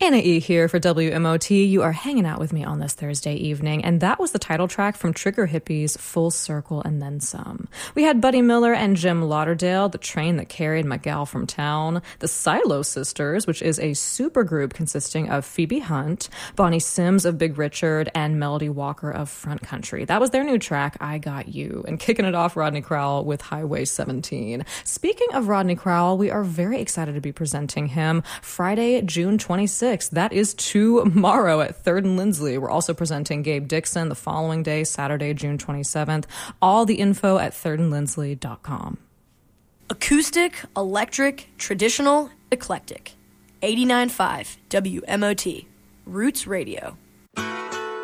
Anna E. here for WMOT. You are hanging out with me on this Thursday evening, and that was the title track from Trigger Hippies, Full Circle and Then Some. We had Buddy Miller and Jim Lauderdale, The Train That Carried My Gal From Town, the Silo Sisters, which is a supergroup consisting of Phoebe Hunt, Bonnie Sims of Big Richard, and Melody Walker of Front Country. That was their new track, I Got You. And kicking it off, Rodney Crowell with Highway 17. Speaking of Rodney Crowell, we are very excited to be presenting him Friday, June 26th. That is tomorrow at 3rd and Lindsley. We're also presenting Gabe Dixon the following day, Saturday, June 27th. All the info at thirdandlindsley.com. Acoustic, electric, traditional, eclectic. 89.5 WMOT. Roots Radio.